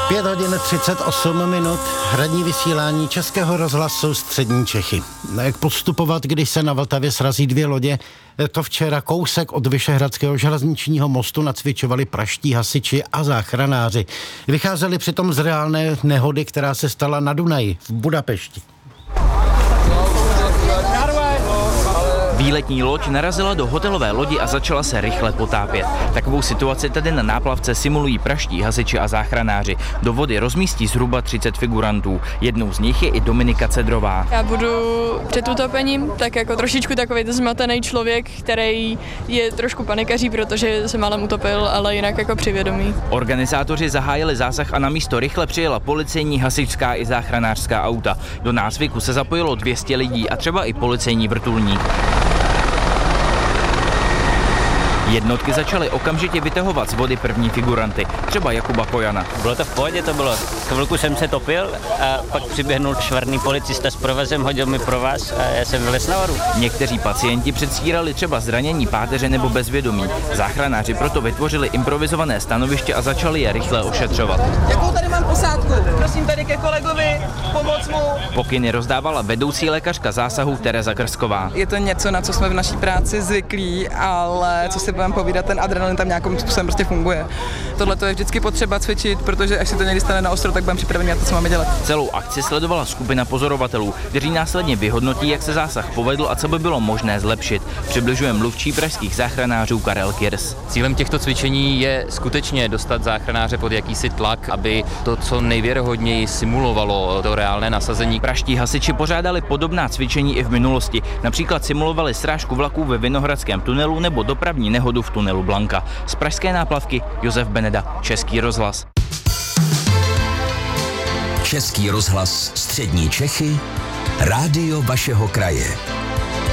5 hodin 38 minut, hradní vysílání Českého rozhlasu Střední Čechy. Jak postupovat, když se na Vltavě srazí dvě lodě? To včera kousek od Vyšehradského železničního mostu nacvičovali pražští hasiči a záchranáři. Vycházeli přitom z reálné nehody, která se stala na Dunaji v Budapešti. Výletní loď narazila do hotelové lodi a začala se rychle potápět. Takovou situaci tady na náplavce simulují pražští hasiči a záchranáři. Do vody rozmístí zhruba 30 figurantů. Jednou z nich je i Dominika Cedrová. Já budu před utopením, tak jako trošičku takový zmatený člověk, který je trošku panikaří, protože se málem utopil, ale jinak jako při vědomí. Organizátoři zahájili zásah a na místo rychle přijela policejní, hasičská i záchranářská auta. Do nácviku se zapojilo 200 lidí a třeba i policejní vrtulník. Jednotky začaly okamžitě vytahovat z vody první figuranty, třeba Jakuba Kojana. Bylo to v pohodě, to bylo. Chvilku jsem se topil a pak přiběhnul švarný policista s provazem, hodil mi provaz a já jsem vylez nahoru. Někteří pacienti předstírali třeba zranění páteře nebo bezvědomí. Záchranáři proto vytvořili improvizované stanoviště a začali je rychle ošetřovat. Jakou tady mám posádku? Prosím tady ke kolegovi, pomoc mu. Pokyny rozdávala vedoucí lékařka zásahu Tereza Krsková. Je to něco, na co jsme v naší práci zvyklí, ale co si budeme povídat, ten adrenalin tam nějakým způsobem prostě funguje. Tohle to je vždycky potřeba cvičit, protože až si to někdy stane na ostro, tak budeme připraveni na to, co máme dělat. Celou akci sledovala skupina pozorovatelů, kteří následně vyhodnotí, jak se zásah povedl a co by bylo možné zlepšit. Přibližuje mluvčí pražských záchranářů Karel Kirs. Cílem těchto cvičení je skutečně dostat záchranáře pod jakýsi tlak, aby to co nejvěrohodněji simulovalo to reálné nasazení. Pražští hasiči pořádali podobná cvičení i v minulosti. Například simulovali srážku vlaků ve Vinohradském tunelu nebo dopravní nehodu v tunelu Blanka. Z pražské náplavky Josef Beneda, Český rozhlas. Český rozhlas Střední Čechy, rádio vašeho kraje.